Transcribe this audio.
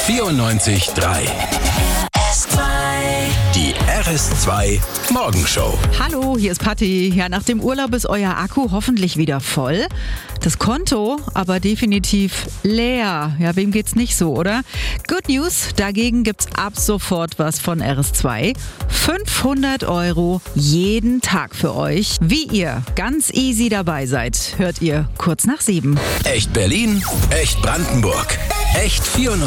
94.3. Die RS2 Morgenshow. Hallo, hier ist Patti. Ja, nach dem Urlaub ist euer Akku hoffentlich wieder voll. Das Konto aber definitiv leer. Ja, wem geht's nicht so, oder? Good News, dagegen gibt's ab sofort was von RS2. 500 € jeden Tag für euch. Wie ihr ganz easy dabei seid, hört ihr kurz nach 7. Echt Berlin, echt Brandenburg, echt 94.